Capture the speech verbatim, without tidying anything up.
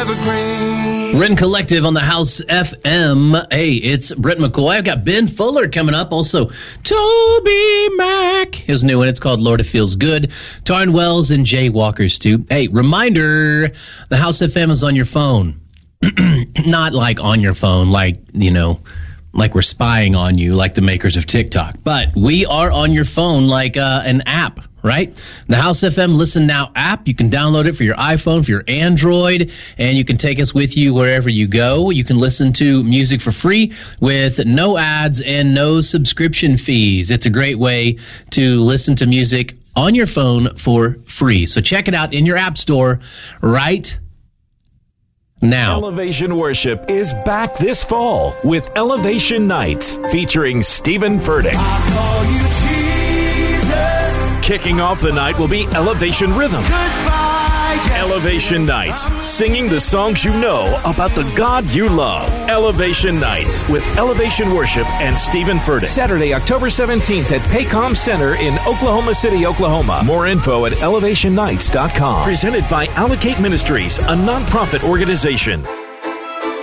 evergreen. Ren Collective on the House F M. Hey, it's Brett McCoy. I've got Ben Fuller coming up. Also, Toby Mac. His new one, it's called Lord It Feels Good. Tarn Wells and Jay Walker's too. Hey, reminder, the House F M is on your phone. Not like on your phone, like, you know, like we're spying on you, like the makers of TikTok. But we are on your phone like uh, an app, right? The House F M Listen Now app. You can download it for your iPhone, for your Android, and you can take us with you wherever you go. You can listen to music for free with no ads and no subscription fees. It's a great way to listen to music on your phone for free. So check it out in your app store right now. Elevation Worship is back this fall with Elevation Nights featuring Stephen Furtick. I call you Jesus. Kicking off the night will be Elevation Rhythm. Goodbye, yes. Elevation Nights, singing the songs you know about the God you love. Elevation Nights with Elevation Worship and Stephen Furtick. Saturday, October seventeenth at Paycom Center in Oklahoma City, Oklahoma. More info at elevation nights dot com. Presented by Allocate Ministries, a nonprofit organization.